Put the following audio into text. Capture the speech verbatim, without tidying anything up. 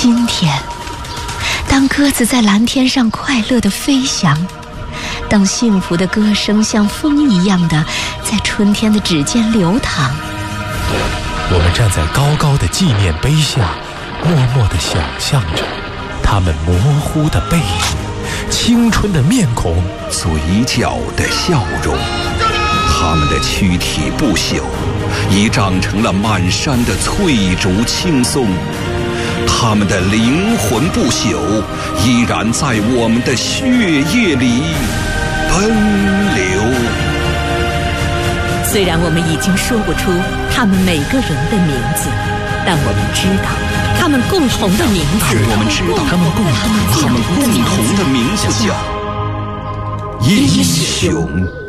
今天，当鸽子在蓝天上快乐地飞翔，当幸福的歌声像风一样的在春天的指尖流淌， 我们站在高高的纪念碑下，默默地想象着他们模糊的背影，青春的面孔， 嘴角的笑容。他们的躯体不朽，已长成了满山的翠竹青松。他们的灵魂不朽，依然在我们的血液里奔流。 虽然我们已经说不出他们每个人的名字，但我们知道他们共同的名字。 我们知道他们共同他们共同的名字叫英雄。